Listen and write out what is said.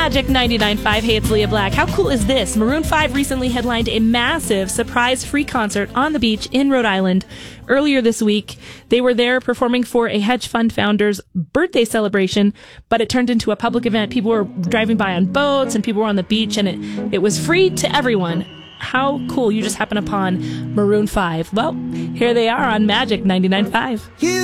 Magic 99.5. Hey, it's Leah Black. How cool is this? Maroon 5 recently headlined a massive surprise free concert on the beach in Rhode Island. Earlier this week, they were there performing for a hedge fund founder's birthday celebration, but it turned into a public event. People were driving by on boats and people were on the beach, and it was free to everyone. How cool. You just happen upon Maroon 5. Well, here they are on Magic 99.5.